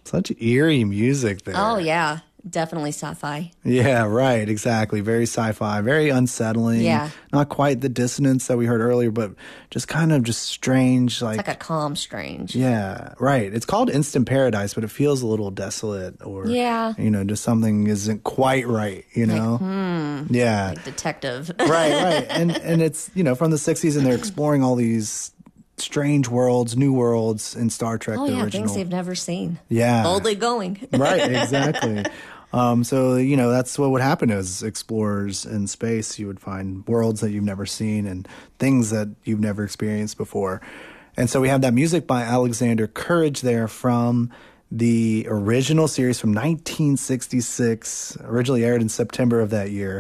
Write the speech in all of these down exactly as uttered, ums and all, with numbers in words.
Such eerie music there. Oh, yeah. Definitely sci-fi. Yeah, right. Exactly. Very sci-fi. Very unsettling. Yeah. Not quite the dissonance that we heard earlier, but just kind of just strange. Like, it's like a calm strange. Yeah, right. It's called Instant Paradise, but it feels a little desolate or, yeah. you know, just something isn't quite right, you know? Like, hmm. Yeah. Like detective. Right, right. And, and it's, you know, from the sixties, and they're exploring all these strange worlds, new worlds in Star Trek, oh, the yeah, original. things they've never seen. Yeah. Boldly going. Right, exactly. Um, so, you know, that's what would happen as explorers in space. You would find worlds that you've never seen and things that you've never experienced before. And so we have that music by Alexander Courage there from the original series from nineteen sixty-six, originally aired in September of that year.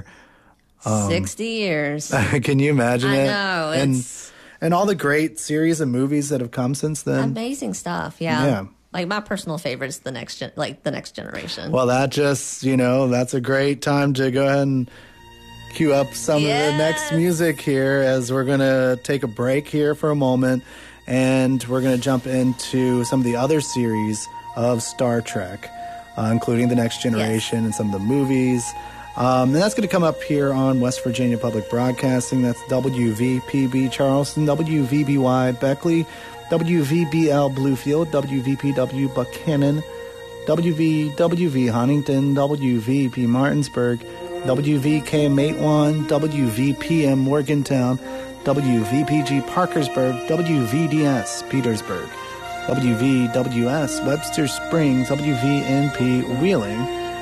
Um, sixty years. Can you imagine I it? know. And, it's and all the great series and movies that have come since then. Amazing stuff, yeah. Yeah. Like, my personal favorite is the next gen- like the next generation. Well, that just, you know, that's a great time to go ahead and cue up some yes. of the next music here, as we're going to take a break here for a moment, and we're going to jump into some of the other series of Star Trek, uh, including The Next Generation yes. and some of the movies. Um, and that's going to come up here on West Virginia Public Broadcasting. That's W V P B Charleston, W V B Y Beckley, W V B L Bluefield, W V P W Buchanan, W V W V Huntington, W V P Martinsburg, W V K Matewan, W V P M Morgantown, W V P G Parkersburg, W V D S Petersburg, W V W S Webster Springs, W V N P Wheeling,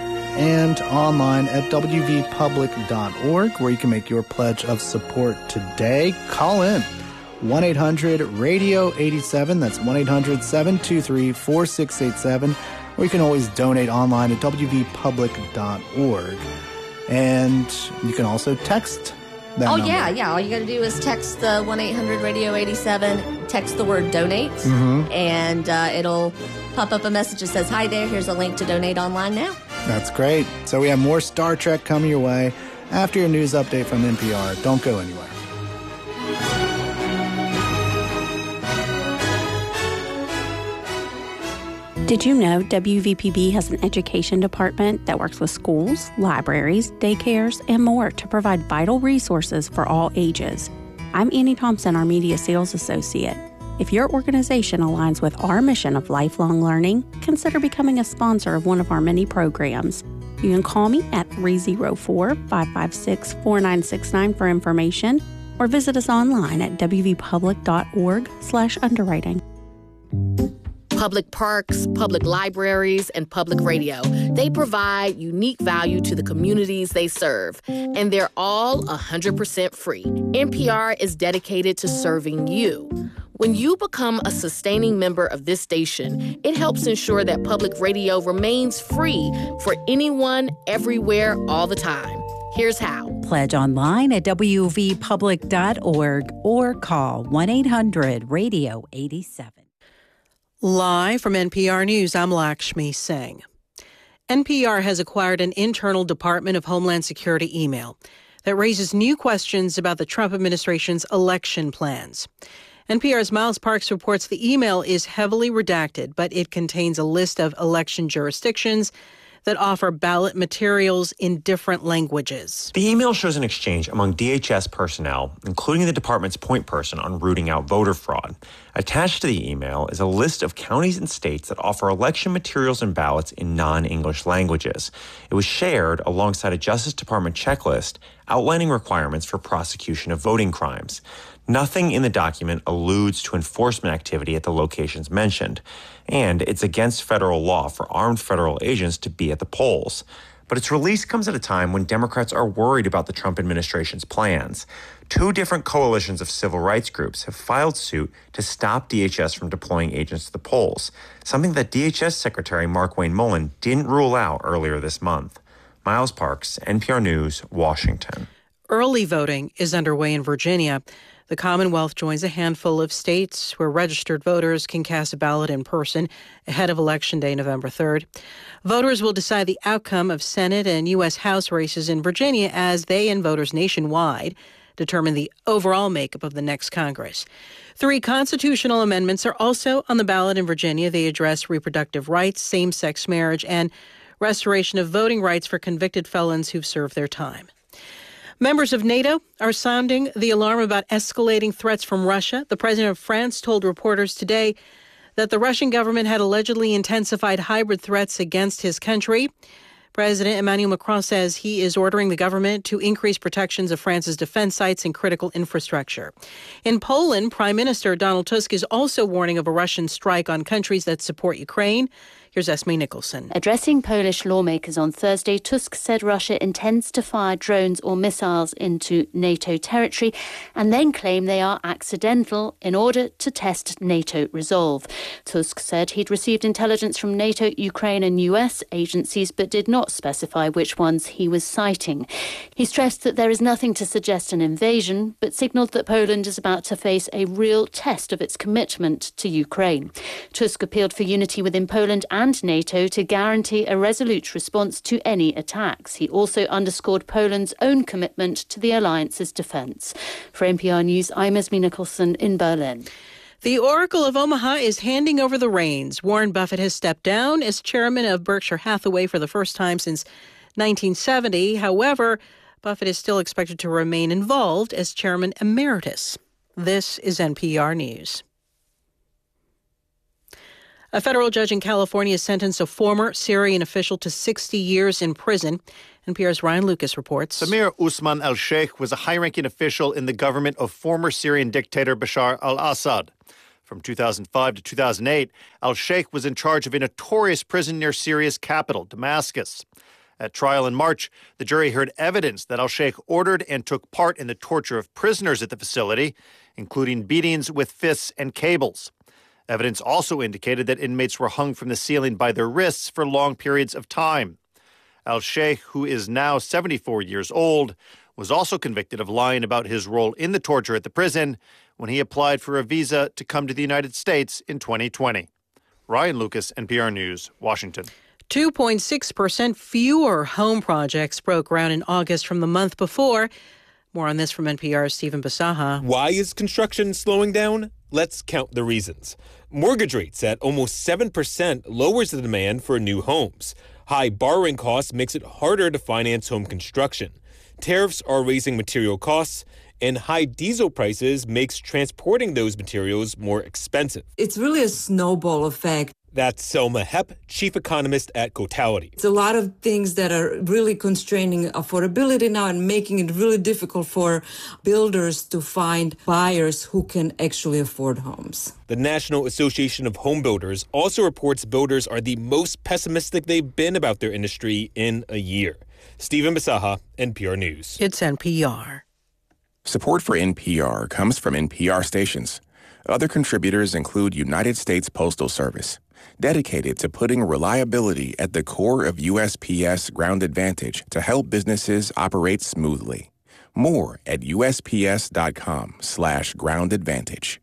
and online at W V public dot org, where you can make your pledge of support today. Call in one eight hundred radio eighty-seven. That's one eight hundred seven two three four six eight seven. Or you can always donate online at W V public dot org. And you can also text that Oh, number. yeah, yeah. All you got to do is text the one eight hundred radio eighty-seven, text the word donate, mm-hmm. and uh, it'll pop up a message that says, hi there, here's a link to donate online now. That's great. So we have more Star Trek coming your way after your news update from N P R. Don't go anywhere. Did you know W V P B has an education department that works with schools, libraries, daycares, and more to provide vital resources for all ages? I'm Annie Thompson, our Media Sales Associate. If your organization aligns with our mission of lifelong learning, consider becoming a sponsor of one of our many programs. You can call me at three oh four, five five six, four nine six nine for information, or visit us online at w v public dot org slash underwriting. Public parks, public libraries, and public radio. They provide unique value to the communities they serve, and they're all one hundred percent free. N P R is dedicated to serving you. When you become a sustaining member of this station, it helps ensure that public radio remains free for anyone, everywhere, all the time. Here's how. Pledge online at w v public dot org or call one eight hundred radio eighty-seven. Live from N P R News, I'm Lakshmi Singh. N P R has acquired an internal Department of Homeland Security email that raises new questions about the Trump administration's election plans. N P R's Miles Parks reports the email is heavily redacted, but it contains a list of election jurisdictions that offer ballot materials in different languages. The email shows an exchange among D H S personnel, including the department's point person on rooting out voter fraud. Attached to the email is a list of counties and states that offer election materials and ballots in non-English languages. It was shared alongside a Justice Department checklist outlining requirements for prosecution of voting crimes. Nothing in the document alludes to enforcement activity at the locations mentioned, and it's against federal law for armed federal agents to be at the polls. But its release comes at a time when Democrats are worried about the Trump administration's plans. Two different coalitions of civil rights groups have filed suit to stop D H S from deploying agents to the polls, something that D H S Secretary Markwayne Mullin didn't rule out earlier this month. Miles Parks, N P R News, Washington. Early voting is underway in Virginia. The Commonwealth joins a handful of states where registered voters can cast a ballot in person ahead of Election Day, November third. Voters will decide the outcome of Senate and U S House races in Virginia as they and voters nationwide determine the overall makeup of the next Congress. Three constitutional amendments are also on the ballot in Virginia. They address reproductive rights, same-sex marriage, and restoration of voting rights for convicted felons who've served their time. Members of NATO are sounding the alarm about escalating threats from Russia. The president of France told reporters today that the Russian government had allegedly intensified hybrid threats against his country. President Emmanuel Macron says he is ordering the government to increase protections of France's defense sites and critical infrastructure. In Poland, Prime Minister Donald Tusk is also warning of a Russian strike on countries that support Ukraine. Here's Esme Nicholson. Addressing Polish lawmakers on Thursday, Tusk said Russia intends to fire drones or missiles into NATO territory and then claim they are accidental in order to test NATO resolve. Tusk said he'd received intelligence from NATO, Ukraine and U S agencies, but did not specify which ones he was citing. He stressed that there is nothing to suggest an invasion, but signalled that Poland is about to face a real test of its commitment to Ukraine. Tusk appealed for unity within Poland and and NATO to guarantee a resolute response to any attacks. He also underscored Poland's own commitment to the alliance's defence. For N P R News, I'm Esme Nicholson in Berlin. The Oracle of Omaha is handing over the reins. Warren Buffett has stepped down as chairman of Berkshire Hathaway for the first time since nineteen seventy. However, Buffett is still expected to remain involved as chairman emeritus. This is N P R News. A federal judge in California sentenced a former Syrian official to sixty years in prison. N P R's Ryan Lucas reports. Samir Usman al-Sheikh was a high-ranking official in the government of former Syrian dictator Bashar al-Assad. From two thousand five to two thousand eight, al-Sheikh was in charge of a notorious prison near Syria's capital, Damascus. At trial in March, the jury heard evidence that al-Sheikh ordered and took part in the torture of prisoners at the facility, including beatings with fists and cables. Evidence also indicated that inmates were hung from the ceiling by their wrists for long periods of time. Al-Sheikh, who is now seventy-four years old, was also convicted of lying about his role in the torture at the prison when he applied for a visa to come to the United States in twenty twenty. Ryan Lucas, N P R News, Washington. two point six percent fewer home projects broke ground in August from the month before. More on this from N P R's Stephen Basaha. Why is construction slowing down? Let's count the reasons. Mortgage rates at almost seven percent lowers the demand for new homes. High borrowing costs makes it harder to finance home construction. Tariffs are raising material costs, and high diesel prices makes transporting those materials more expensive. It's really a snowball effect. That's Selma Hepp, chief economist at Cotality. It's a lot of things that are really constraining affordability now and making it really difficult for builders to find buyers who can actually afford homes. The National Association of Home Builders also reports builders are the most pessimistic they've been about their industry in a year. Stephen Basaha, N P R News. It's N P R. Support for N P R comes from N P R stations. Other contributors include United States Postal Service, dedicated to putting reliability at the core of U S P S Ground Advantage to help businesses operate smoothly. More at USPS.com slash Ground Advantage.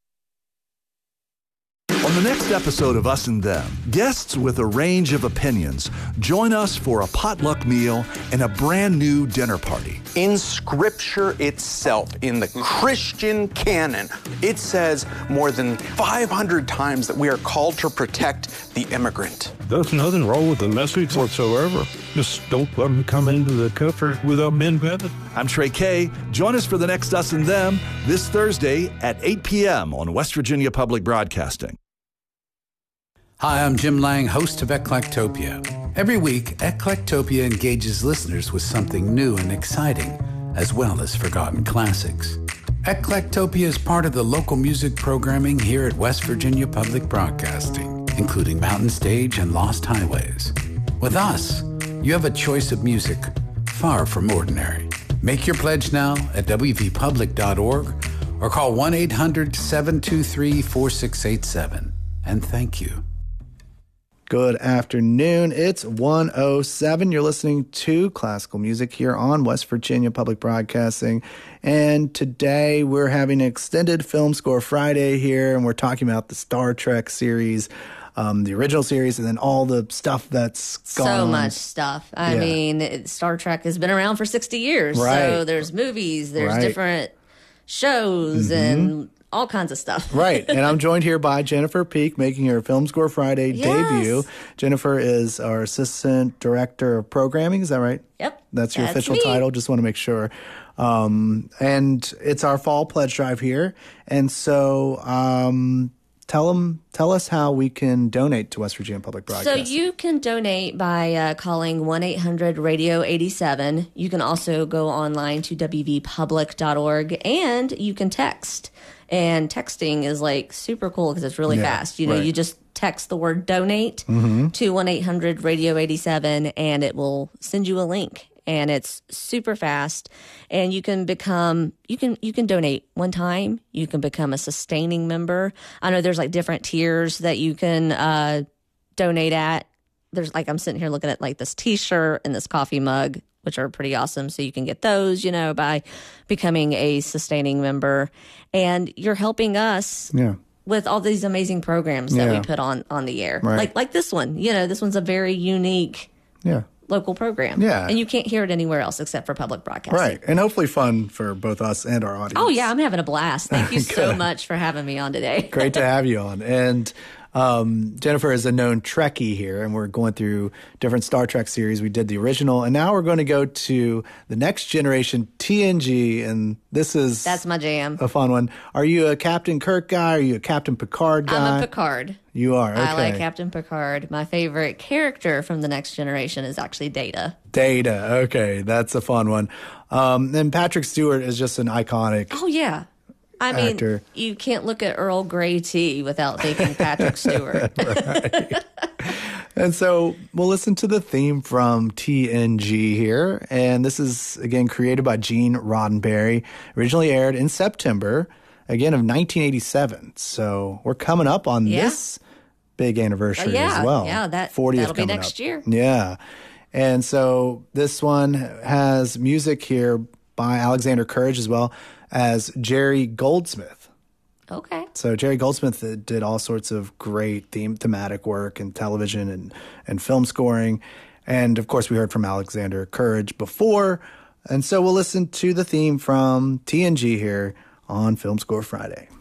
On the next episode of Us and Them, guests with a range of opinions join us for a potluck meal and a brand new dinner party. In Scripture itself, in the Christian canon, it says more than five hundred times that we are called to protect the immigrant. There's nothing wrong with the message whatsoever. Just don't let them come into the country without being vetted. I'm Trey Kay. Join us for the next Us and Them this Thursday at eight p.m. on West Virginia Public Broadcasting. Hi, I'm Jim Lang, host of Eclectopia. Every week, Eclectopia engages listeners with something new and exciting, as well as forgotten classics. Eclectopia is part of the local music programming here at West Virginia Public Broadcasting, including Mountain Stage and Lost Highways. With us, you have a choice of music far from ordinary. Make your pledge now at W V public dot org or call one eight hundred seven two three four six eight seven. And thank you. Good afternoon. It's one oh seven. You're listening to classical music here on West Virginia Public Broadcasting. And today we're having an extended Film Score Friday here, and we're talking about the Star Trek series. um, the original series and then all the stuff that's gone So on. much stuff. I Yeah. mean, it, Star Trek has been around for sixty years. Right. So there's movies, there's Right. different shows, Mhm. and all kinds of stuff. Right. And I'm joined here by Jennifer Peak, making her Film Score Friday Yes. debut. Jennifer is our Assistant Director of Programming. Is that right? Yep. That's your That's official me. title. Just want to make sure. Um, and it's our fall pledge drive here. And so um, tell them, tell us how we can donate to West Virginia Public So Broadcasting. you can donate by uh, calling one eight hundred radio eighty-seven. You can also go online to w v public dot org, and you can text. And texting is like super cool because it's really Yeah, fast. You know, right. you just text the word donate Mhm. to one eight hundred radio eighty-seven, and it will send you a link. And it's super fast, and you can become you can you can donate one time. You can become a sustaining member. I know there's like different tiers that you can uh, donate at. There's like I'm sitting here looking at like this T-shirt and this coffee mug, which are pretty awesome. So you can get those, you know, by becoming a sustaining member, and you're helping us. Yeah. With all these amazing programs that Yeah. we put on on the air, Right. like like this one, you know, this one's a very unique Yeah. local program. Yeah. And you can't hear it anywhere else except for public broadcasting. Right. And hopefully fun for both us and our audience. Oh, yeah, I'm having a blast. Thank you so Good. much for having me on today. Great to have you on. And um, Jennifer is a known Trekkie here, and we're going through different Star Trek series. We did the original, and now we're going to go to the Next Generation T N G, and this is That's my jam. a fun one. Are you a Captain Kirk guy? Are you a Captain Picard guy? I'm a Picard. You are, okay. I like Captain Picard. My favorite character from The Next Generation is actually Data. Data, okay, that's a fun one. Um, and Patrick Stewart is just an iconic Oh, yeah. I mean, actor. you can't look at Earl Grey tea without thinking Patrick Stewart. And so we'll listen to the theme from T N G here. And this is, again, created by Gene Roddenberry. Originally aired in September, again, of nineteen eighty-seven. So we're coming up on Yeah. this big anniversary Uh, yeah, as well. yeah, that- fortieth that'll be coming next up. year. Yeah. And so this one has music here by Alexander Courage as well as Jerry Goldsmith. Okay. So Jerry Goldsmith did all sorts of great theme thematic work in television and, and film scoring. And of course, we heard from Alexander Courage before. And so we'll listen to the theme from T N G here on Film Score Friday.